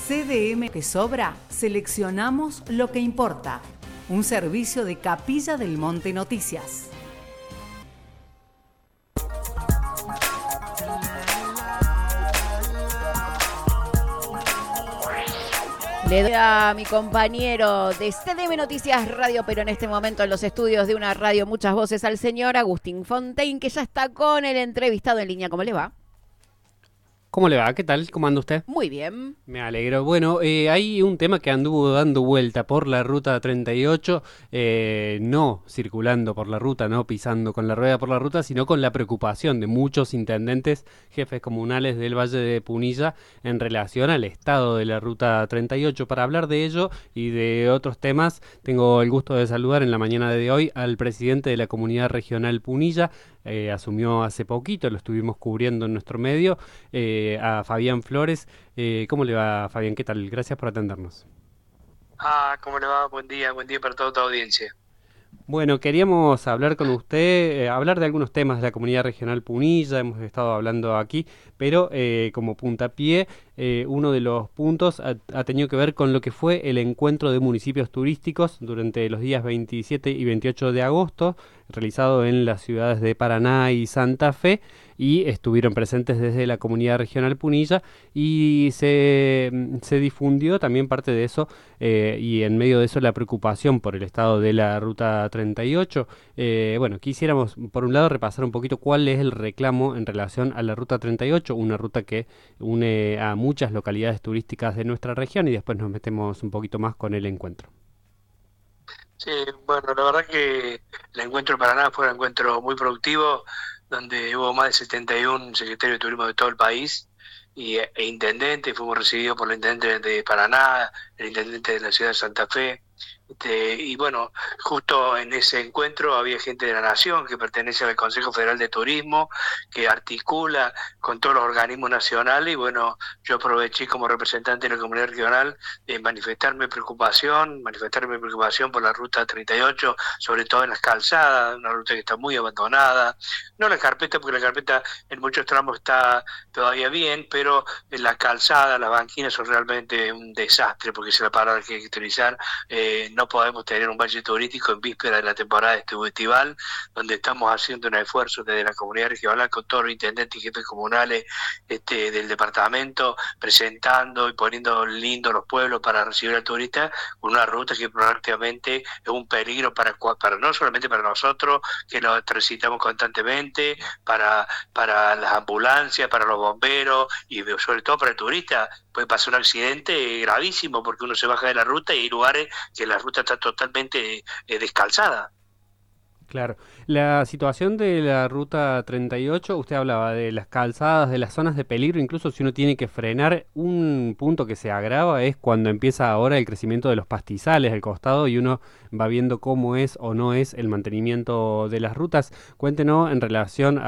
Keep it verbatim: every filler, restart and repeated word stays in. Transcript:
C D M te sobra, seleccionamos lo que importa. Un servicio de Capilla del Monte Noticias. Le doy a mi compañero de C D M Noticias Radio, pero en este momento en los estudios de una radio Muchas Voces, al señor Agustín Fontaine, que ya está con el entrevistado en línea. ¿Cómo le va? ¿Cómo le va? ¿Qué tal? ¿Cómo anda usted? Muy bien. Me alegro. Bueno, eh, hay un tema que anduvo dando vuelta por la ruta treinta y ocho, eh, no circulando por la ruta, no pisando con la rueda por la ruta, sino con la preocupación de muchos intendentes, jefes comunales del Valle de Punilla en relación al estado de la ruta treinta y ocho. Para hablar de ello y de otros temas, tengo el gusto de saludar en la mañana de hoy al presidente de la Comunidad Regional Punilla. Eh, asumió hace poquito, lo estuvimos cubriendo en nuestro medio, eh, a Fabián Flores. Eh, ¿Cómo le va, Fabián? ¿Qué tal? Gracias por atendernos. Ah, ¿cómo le va? Buen día, buen día para toda tu audiencia. Bueno, queríamos hablar con usted, eh, hablar de algunos temas de la Comunidad Regional Punilla, hemos estado hablando aquí, pero eh, como puntapié, eh, uno de los puntos ha, ha tenido que ver con lo que fue el encuentro de municipios turísticos durante los días veintisiete y veintiocho de agosto, realizado en las ciudades de Paraná y Santa Fe, y estuvieron presentes desde la Comunidad Regional Punilla, y se, se difundió también parte de eso, eh, y en medio de eso la preocupación por el estado de la ruta treinta y ocho. Eh, bueno, quisiéramos por un lado repasar un poquito cuál es el reclamo en relación a la ruta treinta y ocho, una ruta que une a muchas localidades turísticas de nuestra región, y después nos metemos un poquito más con el encuentro. Sí, bueno, la verdad que el encuentro de Paraná fue un encuentro muy productivo, donde hubo más de setenta y uno secretarios de turismo de todo el país y, e intendentes. Fuimos recibidos por el intendente de Paraná, el intendente de la ciudad de Santa Fe. Este, y bueno, justo en ese encuentro había gente de la Nación que pertenece al Consejo Federal de Turismo, que articula con todos los organismos nacionales, y bueno, yo aproveché como representante de la comunidad regional de manifestar mi preocupación, manifestar mi preocupación por la ruta treinta y ocho, sobre todo en las calzadas, una ruta que está muy abandonada, no la carpeta, porque la carpeta en muchos tramos está todavía bien, pero en la calzada, las banquinas son realmente un desastre, porque es la parada que hay que utilizar. eh, No podemos tener un valle turístico en víspera de la temporada estival, donde estamos haciendo un esfuerzo desde la comunidad regional con todos los intendentes y jefes comunales este, del departamento, presentando y poniendo lindos los pueblos para recibir al turista, con una ruta que prácticamente es un peligro para, para no solamente para nosotros, que lo transitamos constantemente, para, para las ambulancias, para los bomberos y sobre todo para el turista. Puede pasar un accidente gravísimo porque uno se baja de la ruta y hay lugares que la ruta está totalmente eh, descalzada. Claro. La situación de la ruta treinta y ocho, usted hablaba de las calzadas, de las zonas de peligro, incluso si uno tiene que frenar. Un punto que se agrava es cuando empieza ahora el crecimiento de los pastizales al costado y uno va viendo cómo es o no es el mantenimiento de las rutas. Cuéntenos en relación a